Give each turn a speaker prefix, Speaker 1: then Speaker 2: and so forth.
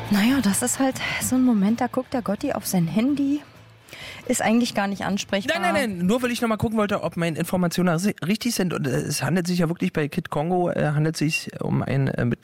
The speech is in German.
Speaker 1: Naja, das ist halt so ein Moment, da guckt der Gotti auf sein Handy. Ist eigentlich gar nicht ansprechbar.
Speaker 2: Nein. Nur weil ich nochmal gucken wollte, ob meine Informationen richtig sind. Und es handelt sich ja wirklich bei Kid Kongo, handelt sich um ein